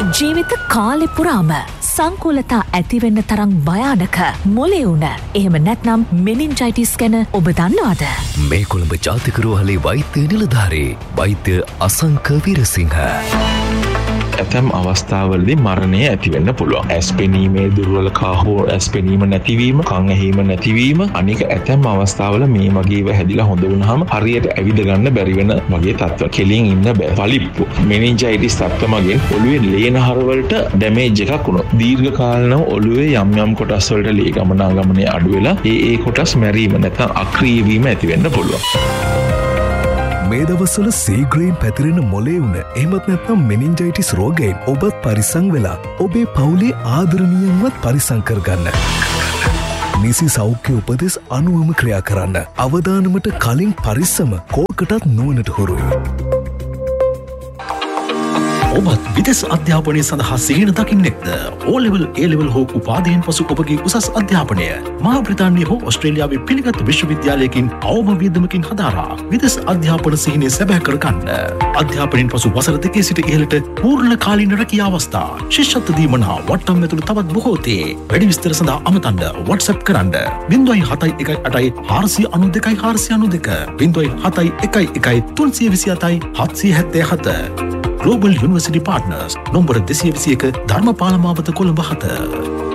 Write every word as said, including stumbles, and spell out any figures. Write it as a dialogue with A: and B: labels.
A: ජීවිත කාලෙ පුරාම සංකූලතා ඇතිවෙන්න තරම් භයානක මොලේ උන එහෙම නැත්නම් මෙනින්ජයිටිස් ගැන ඔබ දන්නවද?
B: මේ කොළඹ ජාතික රෝහලේ වෛද්‍ය නිලධාරී වෛද්‍ය අසංක වීරසිංහ.
C: ඇතැම් අවස්ථාවලදී මරණය ඇතිවෙන්න පුළුවන්. ඇස් පෙනීමේ දුර්වලකා හෝ ඇස් පෙනීම නැතිවීම, කන් ඇහිම නැතිවීම, අනික ඇතැම් අවස්ථාවල මේ වගේව හැදිලා හොඳ වුණාම හරියට ඇවිද ගන්න බැරි වෙන වගේ තත්ත්ව. කෙලින් ඉන්න බෑ. පලිප්පු, මෙනින්ජයිටිස් තත්ත්ව මගින් ඔළුවේ ලේනහර වලට ඩැමේජ් එකක් වුණොත් දීර්ඝ කාලනම ඔළුවේ යම් යම් කොටස් වලට ලේ ගමනාගමනය අඩු වෙලා ඒ ඒ කොටස් මැරීම නැත්නම් අක්‍රීය වීම ඇති වෙන්න පුළුවන්.
D: මේ දවස්වල සීග්‍රේන් පැතිරෙන මොලේ උන එහෙමත් නැත්නම් මෙනින්ජයිටිස් රෝගයෙන් ඔබත් පරිස්සම් වෙලා ඔබේ පවුලේ ආදරණීයන්වත් පරිස්සම් කරගන්න. නිසි සෞඛ්‍ය උපදෙස් අනුවම ක්‍රියා කරන්න. අවදානමට කලින් පරිස්සම කෝකටත් නුවණට හුරුයි.
E: ඔබත් විදෙස් අධ්‍යාපනය සඳහා සිහින දකින්නෙක්ද? ඕ ලෙවල් ඒ ලෙවල් හෝ උපාධියෙන් පසු ඔබගේ උසස් අධ්‍යාපනය මහා බ්‍රිතාන්‍ය හෝ ඔස්ට්‍රේලියාවේ පිළිගත් විශ්වවිද්‍යාලයකින් අවම වියදමකින් හදාරා විදෙස් අධ්‍යාපන සිහිනය සැබෑ කරගන්න. අධ්‍යාපනයෙන් පසු වසර දෙකේ සිට ඉහළට පූර්ණ කාලීන රැකියා අවස්ථා, ශිෂ්‍යත්ව දීමනා වට්ටම් ඇතුළු තවත් බොහෝ තේ. වැඩි විස්තර සඳහා අමතන්න WhatsApp කරන්න ज़ीरो सात एक आठ चार नौ दो चार नौ दो ज़ीरो सात एक एक तीन दो सात सात सात सात Global University Partners, nombor දෙසිය විසි එක ධර්මපාල මාවත කොළඹ හත.